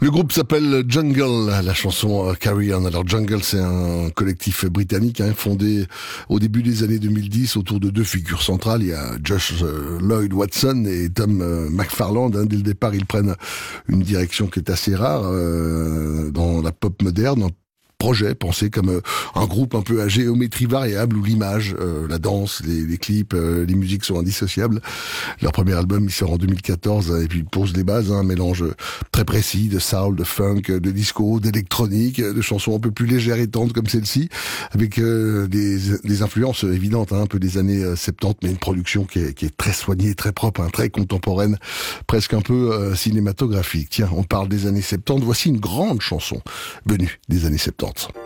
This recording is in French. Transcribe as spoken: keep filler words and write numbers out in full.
Le groupe s'appelle Jungle, la chanson euh, Carry On. Alors Jungle, c'est un collectif britannique hein, fondé au début des années deux mille dix autour de deux figures centrales. Il y a Josh euh, Lloyd Watson et Tom euh, McFarland. Hein. Dès le départ, ils prennent une direction qui est assez rare euh, dans la pop moderne. Projet pensé comme euh, un groupe un peu à géométrie variable où l'image, euh, la danse, les, les clips, euh, les musiques sont indissociables. Leur premier album, il sort en deux mille quatorze et puis il pose les bases, hein, un mélange très précis de soul, de funk, de disco, d'électronique, de chansons un peu plus légères et tendres comme celle-ci, avec euh, des, des influences évidentes, hein, un peu des années soixante-dix, mais une production qui est, qui est très soignée, très propre, hein, très contemporaine, presque un peu euh, cinématographique. Tiens, on parle des années soixante-dix, voici une grande chanson venue des années soixante-dix.